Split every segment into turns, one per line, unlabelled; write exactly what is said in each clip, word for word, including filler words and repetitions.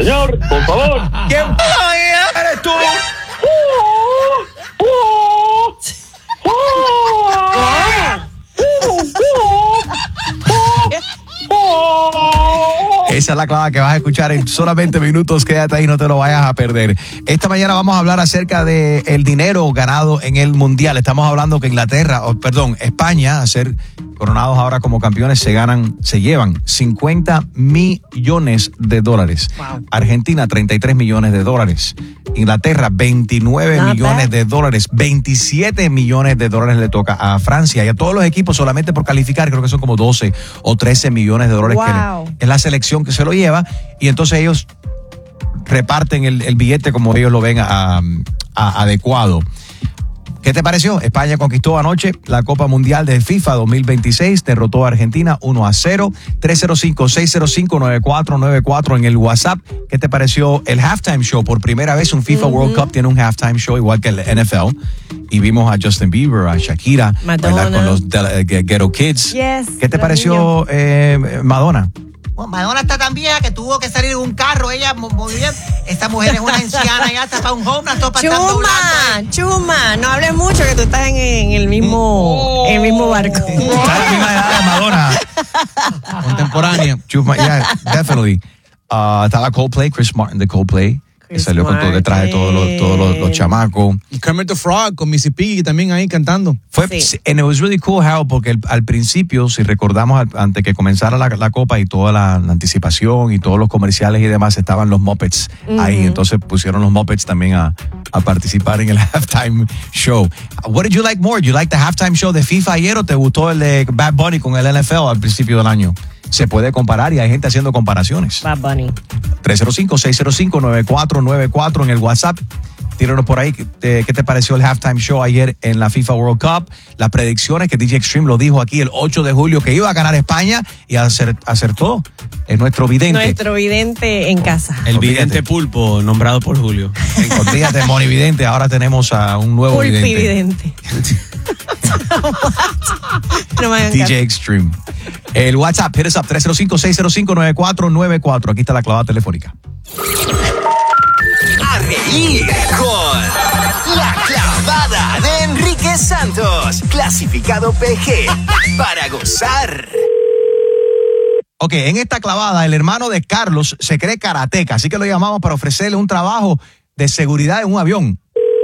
Señor, por favor.
¿Quién eres tú? Esa es la clave que vas a escuchar en solamente minutos. Quédate ahí, no te lo vayas a perder. Esta mañana vamos a hablar acerca de el dinero ganado en el Mundial. Estamos hablando que Inglaterra, oh, perdón, España, a ser coronados ahora como campeones, se ganan, se llevan cincuenta millones de dólares. Wow. Argentina, treinta y tres millones de dólares. Inglaterra, veintinueve Not millones bad. de dólares. veintisiete millones de dólares le toca a Francia. Y a todos los equipos, solamente por calificar, creo que son como doce o trece millones de dólares.
Wow.
Que es la selección que se lo lleva. Y entonces ellos reparten el, el billete como ellos lo ven a, a, adecuado. ¿Qué te pareció? España conquistó anoche la Copa Mundial de FIFA dos mil veintiséis, derrotó a Argentina uno a cero. tres cero cinco, seis cero cinco, nueve cuatro nueve cuatro en el WhatsApp. ¿Qué te pareció el halftime show? Por primera vez un FIFA uh-huh. World Cup tiene un halftime show igual que el N F L. Y vimos a Justin Bieber, a Shakira,
Madonna.
bailar con los de, de, Ghetto Kids.
Yes,
¿Qué te pareció eh, Madonna?
Bueno, Madonna está tan vieja que tuvo que salir de un carro. Ella, muy bien. Esta mujer es una anciana, ya está para un home, todo para tanto
Chuma,
blanco.
Chuma, no hables mucho que tú estás en, en el mismo, oh. en el mismo barco.
Está a la misma edad de Madonna. Contemporánea. Chuma, yeah, definitely. Uh, estaba Coldplay, Chris Martin de Coldplay. Que salió con todo detrás de todos los, todos los, los chamacos.
Y Kermit the Frog con Missy Piggy también ahí cantando.
Fue, sí. And it was really cool, Harold, porque el, al principio, si recordamos, al, antes que comenzara la, la Copa y toda la, la anticipación y todos los comerciales y demás, estaban los Muppets uh-huh. ahí. Entonces pusieron los Muppets también a, a participar en el halftime show. What did you like more? You like the halftime show de FIFA ayer o te gustó el de Bad Bunny con el N F L al principio del año? Se puede comparar y hay gente haciendo comparaciones.
Bad Bunny.
tres cero cinco, seis cero cinco, nueve cuatro nueve cuatro en el WhatsApp. Tíranos por ahí. ¿Qué te pareció el halftime show ayer en la FIFA World Cup? Las predicciones que D J Extreme lo dijo aquí el ocho de julio que iba a ganar España y acertó. Es nuestro vidente.
Nuestro vidente en casa.
El vidente Pulpo, nombrado por Julio.
Fíjate, Monividente. Ahora tenemos a un nuevo
Pulpi
vidente.
vidente. No me hagan
D J
caso.
Extreme. El WhatsApp, hit us up, tres cero cinco, seis cero cinco, nueve cuatro nueve cuatro. Aquí está la clavada telefónica.
A reír con La Clavada de Enrique Santos. Clasificado P G. Para gozar.
Ok, en esta clavada, el hermano de Carlos se cree karateca, así que lo llamamos para ofrecerle un trabajo de seguridad en un avión.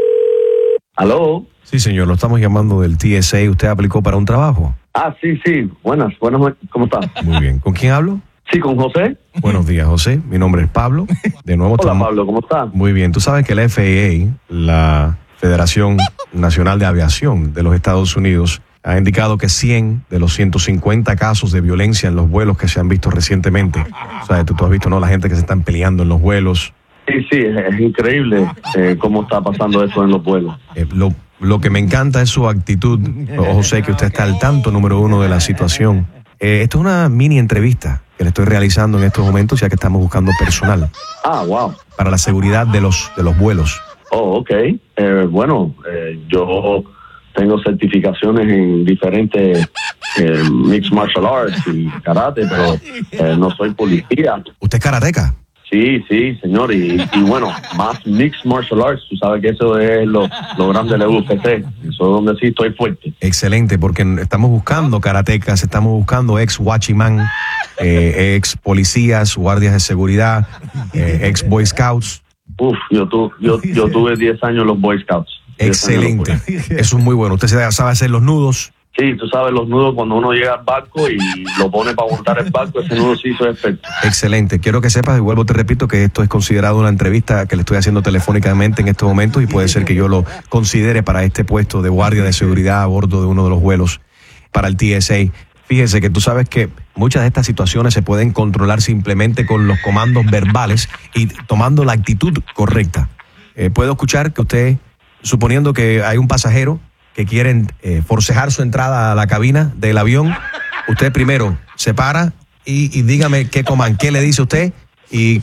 ¿Aló?
Sí, señor, lo estamos llamando del T S A. ¿Usted aplicó para un trabajo?
Ah, sí, sí. Buenas, buenas, ¿cómo está?
Muy bien. ¿Con quién hablo?
Sí, con José.
Buenos días, José. Mi nombre es Pablo. De nuevo
Hola,
estamos...
Pablo, ¿cómo estás?
Muy bien. Tú sabes que la F A A, la Federación Nacional de Aviación de los Estados Unidos, ha indicado que cien de los ciento cincuenta casos de violencia en los vuelos que se han visto recientemente. O sea, tú, tú has visto, ¿no? La gente que se están peleando en los vuelos.
Sí, sí, es, es increíble eh, cómo está pasando eso en los vuelos.
Eh, lo, lo que me encanta es su actitud, José, que usted está al tanto, número uno, de la situación. Eh, esto es una mini entrevista que le estoy realizando en estos momentos, ya que estamos buscando personal.
Ah, wow.
Para la seguridad de los, de los vuelos.
Oh, ok. Eh, bueno, eh, yo tengo certificaciones en diferentes eh, mixed martial arts y karate, pero eh, no soy policía.
¿Usted es karateca?
Sí, sí, señor, y, y bueno, más mixed martial arts, tú sabes que eso es lo, lo grande de la U F C, eso es donde sí estoy fuerte.
Excelente, porque estamos buscando karatecas, estamos buscando ex watchman, eh, ex policías, guardias de seguridad, eh, ex Boy Scouts.
Uf, yo, tu, yo, yo tuve diez años en los Boy Scouts.
Excelente, eso es muy bueno. Usted sabe hacer los nudos.
Sí, tú sabes, los nudos cuando uno llega al barco y lo pone para montar el barco, ese nudo sí hizo efecto.
Excelente. Quiero que sepas, y vuelvo te repito, que esto es considerado una entrevista que le estoy haciendo telefónicamente en estos momentos y puede ser que yo lo considere para este puesto de guardia de seguridad a bordo de uno de los vuelos para el T S A. Fíjese que tú sabes que muchas de estas situaciones se pueden controlar simplemente con los comandos verbales y tomando la actitud correcta. Eh, puedo escuchar que usted, suponiendo que hay un pasajero que quieren eh, forcejar su entrada a la cabina del avión, usted primero se para y, y dígame qué coman, qué le dice usted y,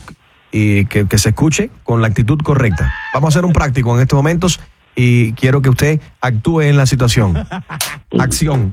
y que, que se escuche con la actitud correcta. Vamos a hacer un práctico en estos momentos y quiero que usted actúe en la situación. Acción.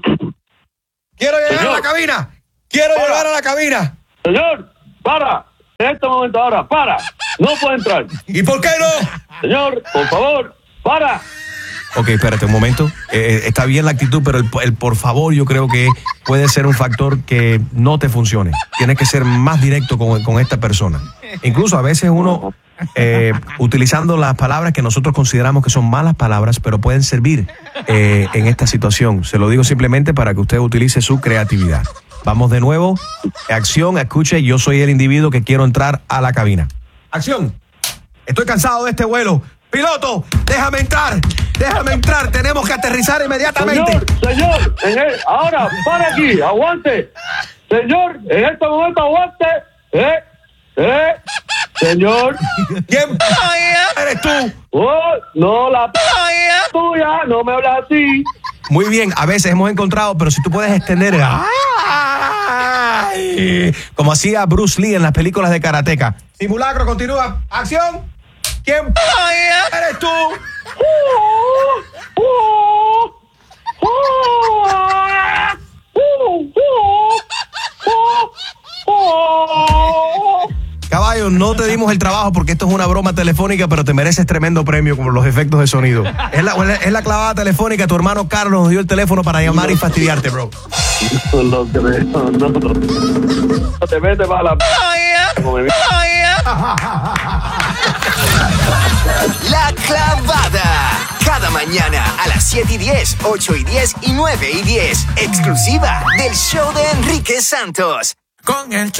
¡Quiero llegar
Señor.
a la cabina! ¡Quiero
Para.
llegar a la cabina!
Señor, para. en este momento ahora, para, no puede entrar.
¿Y por qué no?
Señor, por favor, para.
Ok, espérate un momento. Eh, está bien la actitud, pero el, el por favor yo creo que puede ser un factor que no te funcione. Tienes que ser más directo con, con esta persona. Incluso a veces uno, eh, utilizando las palabras que nosotros consideramos que son malas palabras, pero pueden servir eh, en esta situación. Se lo digo simplemente para que usted utilice su creatividad. Vamos de nuevo. Acción, escuche, yo soy el individuo que quiero entrar a la cabina. Acción. Estoy cansado de este vuelo. Piloto, déjame entrar, déjame entrar, tenemos que aterrizar inmediatamente.
Señor, señor, en el, ahora, para aquí, aguante. Señor, en este momento aguante. Eh, eh, señor.
¿Quién eres tú?
Oh, no, la p tuya, no me hablas así.
Muy bien, a veces hemos encontrado, pero si tú puedes extender, ¡ay! Como hacía Bruce Lee en las películas de Karateka. Simulacro, continúa, acción. ¿Quién eres tú? Caballo, no te dimos el trabajo porque esto es una broma telefónica, pero te mereces tremendo premio por los efectos de sonido. Es la, es la clavada telefónica, tu hermano Carlos nos dio el teléfono para llamar y fastidiarte, bro.
No lo creo, no. No te metes para la p.
La Clavada. Cada mañana a las siete y diez, ocho y diez y nueve y diez. Exclusiva del show de Enrique Santos.
Con el